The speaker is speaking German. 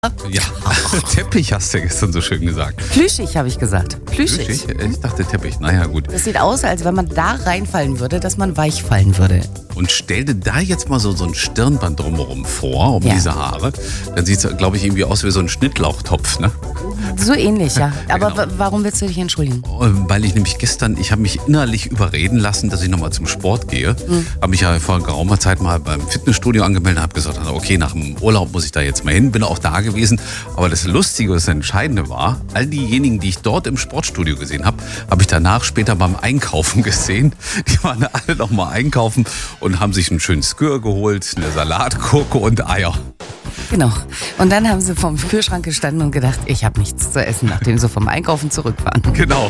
Ja, Teppich hast du gestern so schön gesagt. Plüschig, habe ich gesagt. Plüschig. Ich dachte Teppich, naja gut. Das sieht aus, als wenn man da reinfallen würde, dass man weich fallen würde. Und stell dir da jetzt mal so ein Stirnband drumherum vor, um diese Haare. Dann sieht es, glaube ich, irgendwie aus wie so ein Schnittlauchtopf, ne? So ähnlich, ja. Aber Genau. warum willst du dich entschuldigen? Weil ich nämlich gestern, ich habe mich innerlich überreden lassen, dass ich nochmal zum Sport gehe. Habe mich ja vor geraumer Zeit mal beim Fitnessstudio angemeldet und habe gesagt, okay, nach dem Urlaub muss ich da jetzt mal hin. Bin auch da gewesen. Aber das Lustige, das Entscheidende war, all diejenigen, die ich dort im Sportstudio gesehen habe, habe ich danach später beim Einkaufen gesehen. Die waren alle nochmal einkaufen und haben sich einen schönen Skür geholt, eine Salatgurke und Eier. Genau. Und dann haben sie vorm Kühlschrank gestanden und gedacht, ich habe nichts zu essen, nachdem sie vom Einkaufen zurück waren. Genau.